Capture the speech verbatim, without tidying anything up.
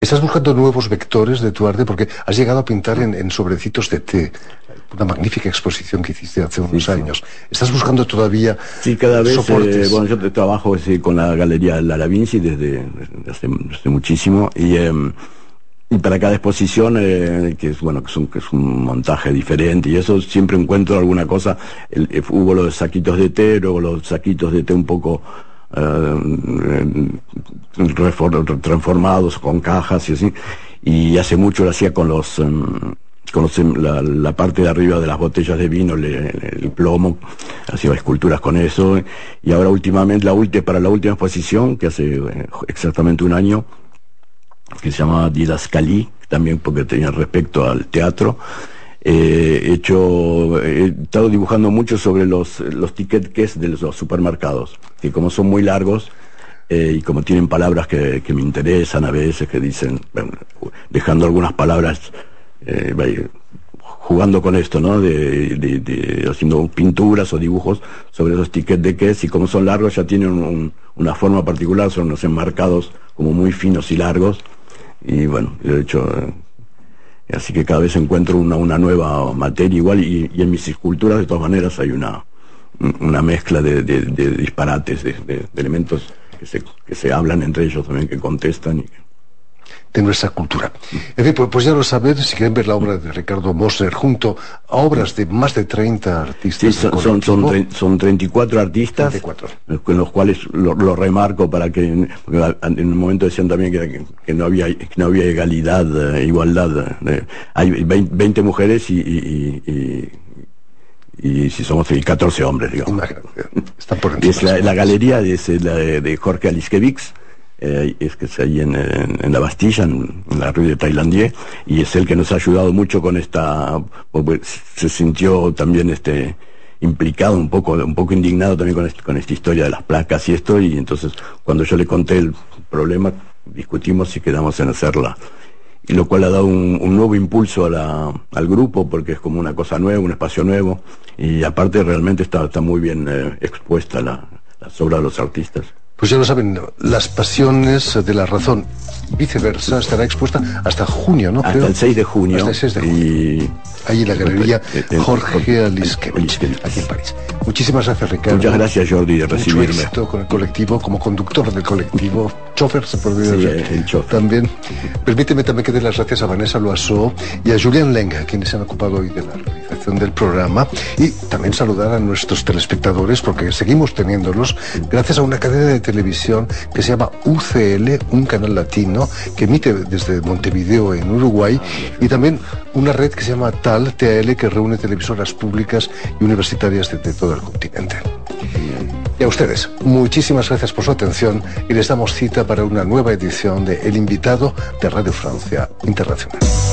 Estás buscando nuevos vectores de tu arte porque has llegado a pintar en, en sobrecitos de té. Una magnífica exposición que hiciste hace unos sí, años. Sí. ¿Estás buscando todavía Sí, cada vez, soportes? Eh, bueno, yo trabajo sí, con la Galería Lara Vinci desde, desde hace, hace muchísimo y, eh, y para cada exposición, eh, que es bueno, que es, un, que es un montaje diferente y eso siempre encuentro alguna cosa. El, el, hubo los saquitos de té, luego los saquitos de té un poco Uh, transformados con cajas y así, y hace mucho lo hacía con los um, con los, la, la parte de arriba de las botellas de vino, el, el plomo, hacía esculturas con eso, y ahora últimamente la última para la última exposición que hace eh, exactamente un año, que se llamaba Didascalí, también porque tenía respecto al teatro. Eh, he hecho, he estado dibujando mucho sobre los, los tickets de los supermercados, que como son muy largos, eh, y como tienen palabras que, que me interesan a veces, que dicen, bueno, dejando algunas palabras, eh, jugando con esto, ¿no? De, de, de, haciendo pinturas o dibujos sobre esos tickets de queso, y como son largos ya tienen un, una forma particular, son unos enmarcados como muy finos y largos, y bueno, he hecho... Eh, Así que cada vez encuentro una, una nueva materia igual y, y en mis esculturas de todas maneras hay una, una mezcla de, de, de disparates, de, de, de elementos que se, que se hablan entre ellos también, que contestan y que... de nuestra cultura. En fin, pues, pues ya lo saben, si quieren ver la obra de Ricardo Mosner junto a obras de más de treinta artistas. Sí, son, son, son, tre son treinta y cuatro artistas, treinta y cuatro. Con los cuales lo, lo remarco para que, en un momento decían también que, que no había que no había egalidad, eh, igualdad. Eh, hay veinte mujeres y, y, y, y, y si somos catorce hombres, digamos. Están por encima. Es la, la galería es la de, de Jorge Aliskevich. Eh, es que es ahí en, en, en la Bastilla, en, en la Rue de Taillandier, y es el que nos ha ayudado mucho con esta, porque se sintió también este implicado un poco, un poco indignado también con, este, con esta historia de las placas y esto, y entonces cuando yo le conté el problema, discutimos y quedamos en hacerla, y lo cual ha dado un, un nuevo impulso a la, al grupo, porque es como una cosa nueva, un espacio nuevo, y aparte realmente está, está muy bien eh, expuesta la, las obras de los artistas. Pues ya lo saben, Las Pasiones de la Razón, viceversa, estará expuesta hasta junio, ¿no? Hasta Creo. el seis de junio. Hasta el seis de junio. Y... ahí en la galería Jorge Aliskevich, aquí en París. Muchísimas gracias, Ricardo. Muchas gracias, Jordi, de recibirme. Mucho éxito con el colectivo, como conductor del colectivo. Chofer, se podría sí, decir. el chofer. También. Permíteme también que dé las gracias a Vanessa Loiseau y a Julián Lenga, quienes se han ocupado hoy de la realización del programa. Y también saludar a nuestros telespectadores, porque seguimos teniéndolos, gracias a una cadena de televisión que se llama U C L, un canal latino, que emite desde Montevideo, en Uruguay, y también una red que se llama TAL, T A L, que reúne televisoras públicas y universitarias de, de todo el continente. Y a ustedes, muchísimas gracias por su atención y les damos cita para una nueva edición de El Invitado de Radio Francia Internacional.